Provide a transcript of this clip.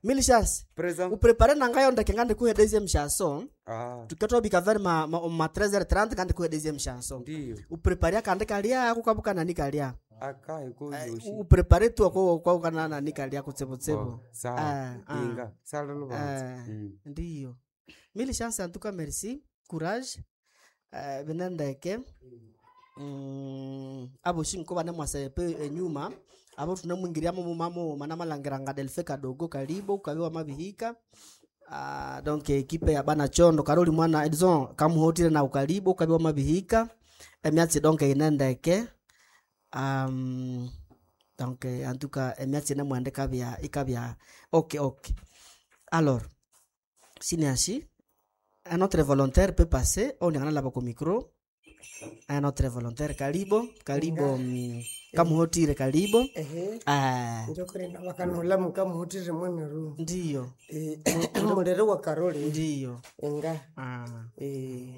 Milishas. Present. Prepare nangayo ndake ngande ku deuxième chanson. Tukato bikaver ma 13h30 ngande ku deuxième chanson. Ndio. Prepare kande kalia kukabuka nani kalia. Akaye ko yoshi. Prepare tu kwa kana nani kalia kutsebo. Sawa. Inga. Salalo ba. Ndio. Milishas en tout cas merci. Courage. Benandeke. Abo shinko bana mwasa pe nyuma. Abo tunamwingiria mamo mana malangiranga Delfe kadogo karibu kabiwa mabihika. Donc equipe ya bana chondo Karoli mwana Edson kamuhotire na ukaribu kabiwa mabihika. Emiatsi donc inendeke. Donc en tout cas emiatsi na mwande kabia ikabia. OK. Alors Sinashi, un autre volontaire peut passer. On est là au micro. Un autre volontaire karibu kamuhotire karibu. Njokore na wakanula mukamuhotire mwemeru. Ndio. Mudere wa Karoli. Ndio. Enga.